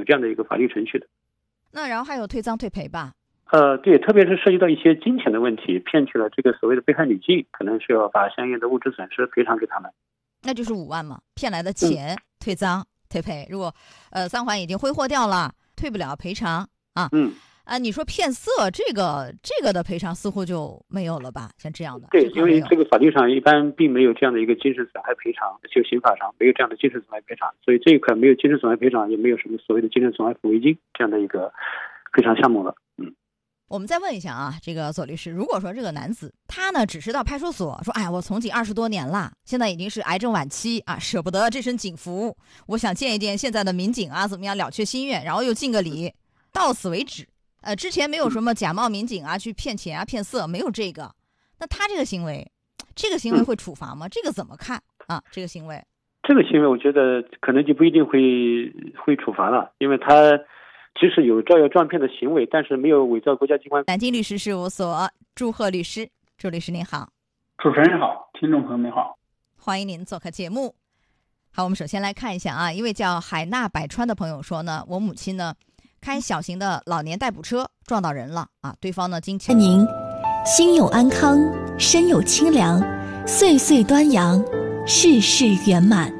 这样的一个法律程序的。 那然后还有退赃退赔吧？ 对，特别是涉及到一些金钱的问题，骗取了这个所谓的被害女性，可能是要把相应的物质损失赔偿给他们。 那就是5万嘛，骗来的钱、退赃退赔。如果3环已经挥霍掉了，退不了赔偿啊。你说骗色这个的赔偿似乎就没有了吧？像这样的。 对，因为这个法律上一般并没有这样的一个精神损害赔偿，就刑法上没有这样的精神损害赔偿，所以这一块没有精神损害赔偿，也没有什么所谓的精神损害抚慰金这样的一个赔偿项目了。 我们再问一下啊，这个左律师，如果说这个男子他呢只是到派出所说，哎，我从警20多年了，现在已经是癌症晚期啊，舍不得这身警服，我想见一见现在的民警啊，怎么样了却心愿，然后又敬个礼，到此为止。之前没有什么假冒民警啊去骗钱啊骗色，没有这个。那他这个行为会处罚吗？这个怎么看啊？这个行为我觉得可能就不一定会处罚了，因为他即使有招摇撞骗的行为，但是没有伪造国家机关。 南京律师事务所祝贺律师，祝律师您好。 主持人好，听众朋友们好， 欢迎您做客节目。好，我们首先来看一下啊，一位叫海纳百川的朋友说呢，我母亲呢开小型的老年代步车撞到人了啊，对方呢经您心有安康，身有清凉，岁岁端阳，事事圆满。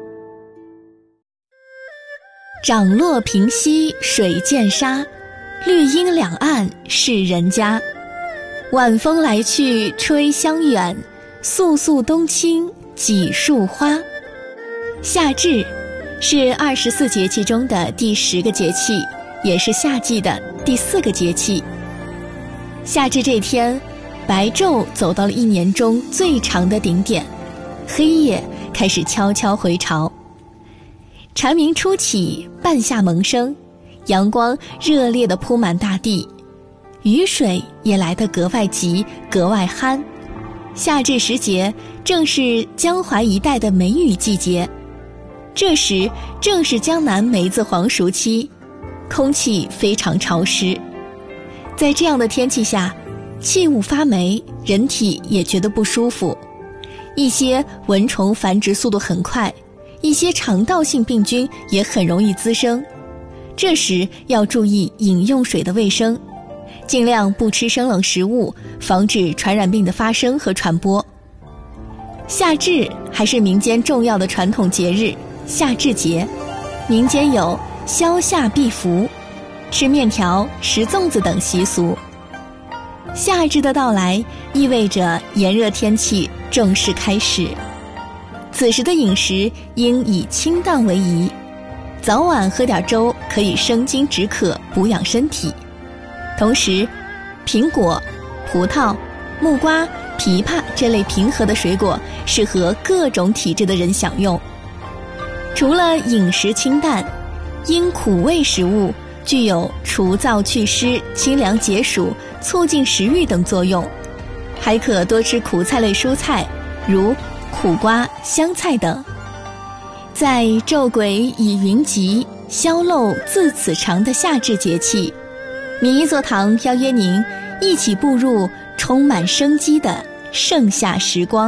涨落平西水见沙，绿荫两岸是人家。晚风来去吹香远，肃肃冬青几树花。夏至是24节气中的第10个节气，也是夏季的第4个节气。夏至这天，白昼走到了1年中最长的顶点，黑夜开始悄悄回潮。蝉鸣初起，半夏萌生，阳光热烈地铺满大地，雨水也来得格外急，格外憨。夏至时节正是江淮一带的梅雨季节，这时正是江南梅子黄熟期，空气非常潮湿。在这样的天气下，气雾发霉，人体也觉得不舒服，一些蚊虫繁殖速度很快，一些肠道性病菌也很容易滋生。这时要注意饮用水的卫生，尽量不吃生冷食物，防止传染病的发生和传播。夏至还是民间重要的传统节日，夏至节，民间有消夏避伏、吃面条、食粽子等习俗。夏至的到来意味着炎热天气正式开始，此时的饮食应以清淡为宜，早晚喝点粥可以生津止渴，补养身体。同时，苹果、葡萄、木瓜、枇杷这类平和的水果适合各种体质的人享用。除了饮食清淡，因苦味食物具有除燥祛湿、清凉解暑、促进食欲等作用，还可多吃苦菜类蔬菜，如苦瓜、香菜等。在昼鬼已云集，宵漏自此长的夏至节气，民医座堂邀约您一起步入充满生机的盛夏时光。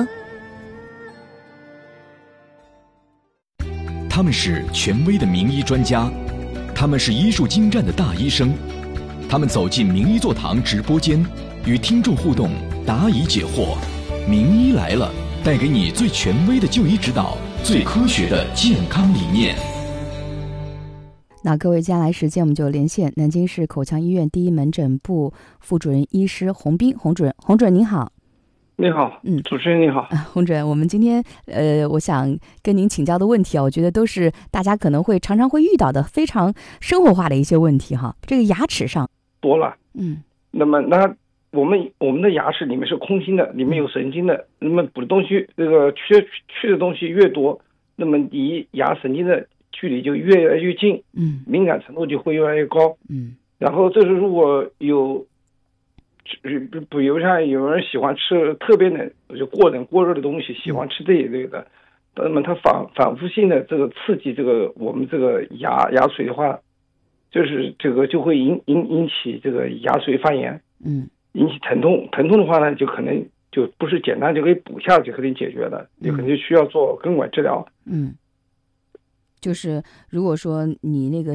他们是权威的名医专家，他们是医术精湛的大医生，他们走进名医座堂直播间，与听众互动，答疑解惑。名医来了，带给你最权威的就医指导，最科学的健康理念。 那各位，接下来时间我们就连线南京市口腔医院第一门诊部副主任医师洪斌，洪主任。洪主任您好。 你好，主持人你好。 洪主任，我们今天我想跟您请教的问题啊，我觉得都是大家可能会常常会遇到的非常生活化的一些问题哈。这个牙齿上多了，那么我们的牙齿里面是空心的，里面有神经的，那么补的东西，这个去的东西越多，那么离牙神经的距离就越来越近，敏感程度就会越来越高，然后这是如果有。比如像有人喜欢吃特别冷就过冷过热的东西，喜欢吃这一类的，那么它反复性的这个刺激这个我们这个牙髓的话，就是这个就会引起这个牙髓发炎，引起疼痛的话呢，就可能就不是简单就可以补下就可以解决的，有可能就需要做根管治疗。 就是如果说你那个